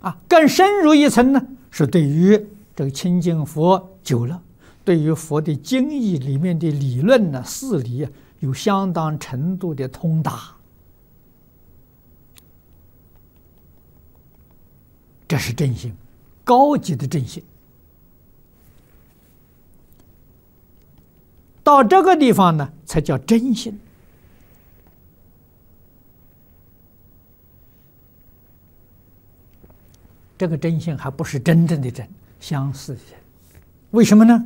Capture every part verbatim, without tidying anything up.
啊，更深入一层呢，是对于这个亲近佛久了，对于佛的经义里面的理论呢、事理啊，有相当程度的通达。这是正信，高级的正信。到这个地方呢，才叫真信。这个真信还不是真正的真，相似的真。为什么呢？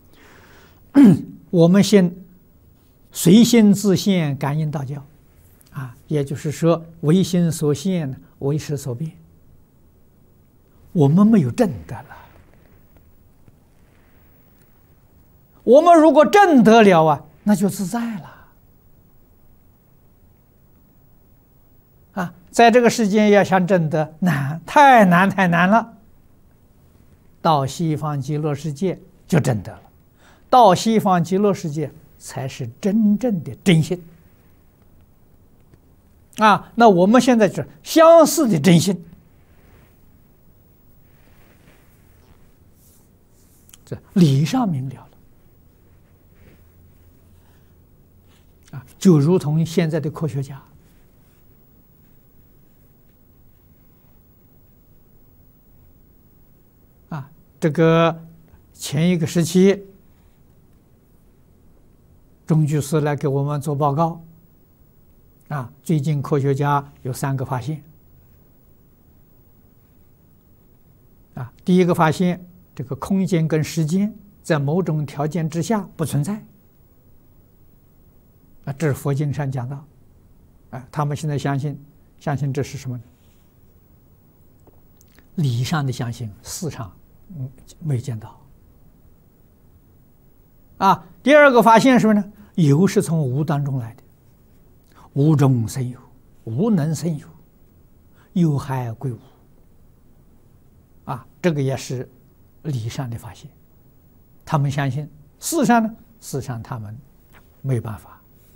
我们先随心自现，感应道交，啊，也就是说，唯心所现，唯识所变。我们没有证得了。我们如果证得了啊，那就自在了。啊，在这个世间要想证得难，太难太难了。到西方极乐世界就证得了，到西方极乐世界才是真正的真心。啊，那我们现在是相似的真心。这理上明了了。啊，就如同现在的科学家，啊，这个前一个时期，钟居士来给我们做报告，啊，最近科学家有三个发现，啊，第一个发现，这个空间跟时间在某种条件之下不存在。啊，这是佛经上讲到，啊，他们现在相信，相信这是什么呢？理上的相信，事上嗯没见到。啊，第二个发现是什么呢？有是从无当中来的，无中生有，无能生有，有害归无。啊，这个也是理上的发现，他们相信，事上呢，事上他们没有办法。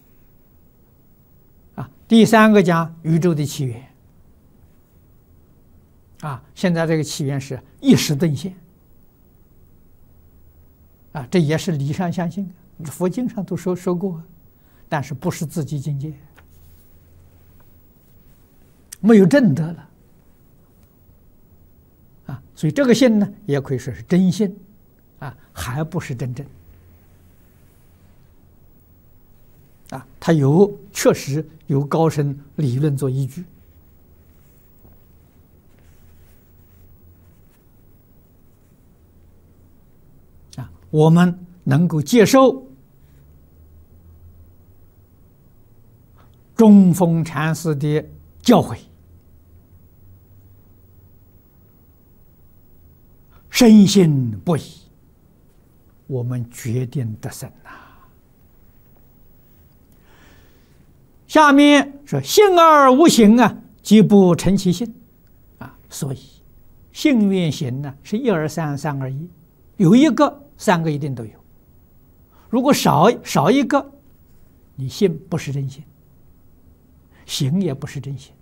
啊，第三个讲宇宙的起源。啊，现在这个起源是一时顿现。啊，这也是理上相信，佛经上都说说过，但是不是自己境界，没有证得了。啊，所以这个信呢，也可以说是真信，啊，还不是真正。啊，它有确实有高深理论做依据。啊，我们能够接受中峰禅师的教诲，深信不疑，我们决定得胜呐。下面说信而无行啊，即不成其信啊。所以信愿行呢是一而三，三而一，有一个三个一定都有。如果少少一个，你信不是真信，行也不是真信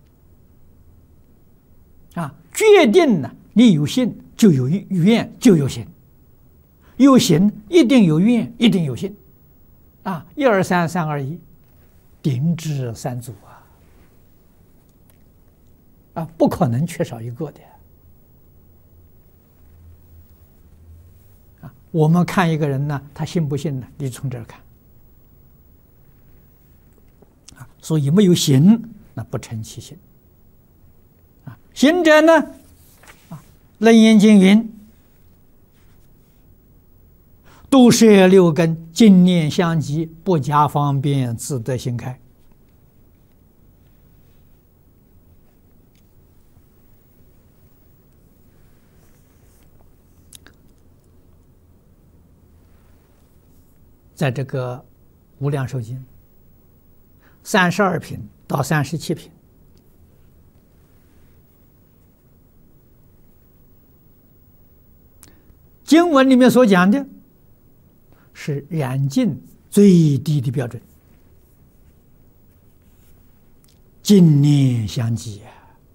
啊。决定呢，你有信就有愿，就有行，有行一定有愿，一定有信啊。一而三，三而一。定至三足啊！啊，不可能缺少一个的。啊，我们看一个人呢，他信不信呢？你从这儿看。啊，所以没有行，那不成其心。啊，行者呢？啊，《楞严经》云：“度摄六根，净念相继，不假方便，自得心开。”在这个《无量寿经》三十二品到三十七品，经文里面所讲的是染净最低的标准，净念相继啊。